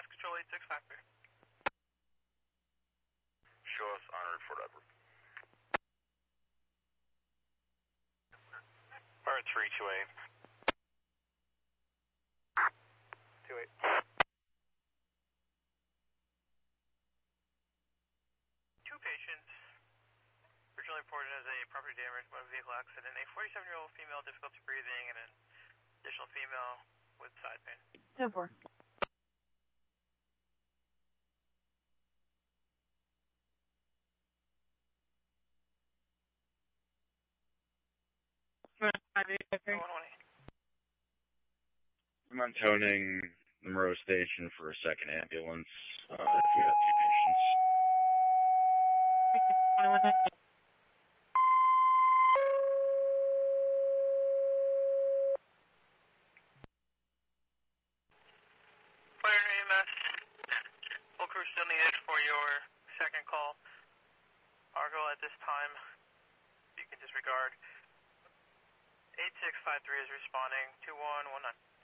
EMS Control 8653. Show us honored Fort Edward. Alright, 328. 28. Two patients originally reported as a property damage motor vehicle accident. A 47-year-old female difficulty breathing and an additional female with side pain. 10-4. I'm on toning the Monroe Station for a second ambulance. If we have two patients. Fire and EMS. Full crew still needed for your second call. Argo at this time, you can disregard. 8653 is responding. 2119.